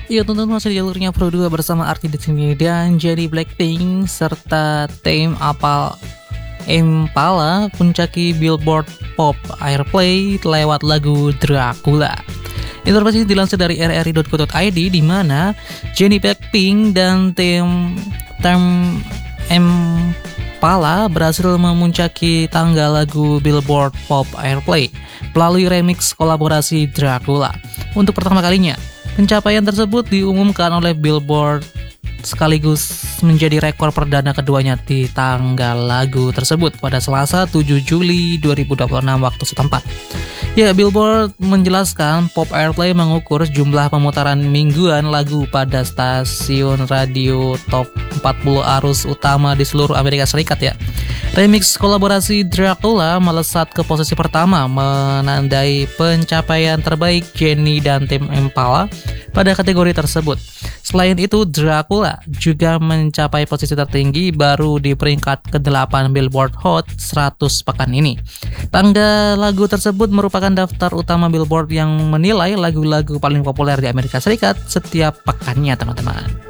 Ya tonton masih di jalurnya Pro 2 bersama Arti di sini dan jadi Blackpink serta tim Impala puncaki Billboard Pop Airplay lewat lagu Dracula. Informasi dilansir dari rri.co.id di mana Jennie Blackpink dan tim Impala berhasil memuncaki tangga lagu Billboard Pop Airplay melalui remix kolaborasi Dracula. Untuk pertama kalinya, pencapaian tersebut diumumkan oleh Billboard sekaligus menjadi rekor perdana keduanya di tanggal lagu tersebut pada Selasa 7 Juli 2026 waktu setempat. Ya, Billboard menjelaskan Pop Airplay mengukur jumlah pemutaran mingguan lagu pada stasiun radio top 40 arus utama di seluruh Amerika Serikat ya. Remix kolaborasi Dracula melesat ke posisi pertama, menandai pencapaian terbaik Jennie dan tim Impala pada kategori tersebut. Selain itu, Dracula juga mencapai posisi tertinggi baru di peringkat ke-8 Billboard Hot 100 pekan ini. Tangga lagu tersebut merupakan daftar utama Billboard yang menilai lagu-lagu paling populer di Amerika Serikat setiap pekannya, teman-teman.